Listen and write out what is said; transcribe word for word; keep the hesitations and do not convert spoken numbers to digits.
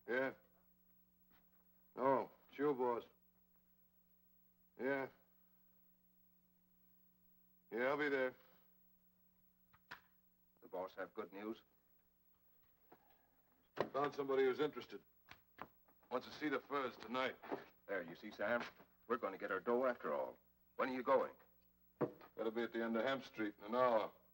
Yeah? Oh, sure, boss. Yeah. Yeah, I'll be there. The boss have good news? Found somebody who's interested. Wants to see the furs tonight. There, you see, Sam? We're going to get our dough after all. When are you going? That'll be at the end of Hemp Street in an hour.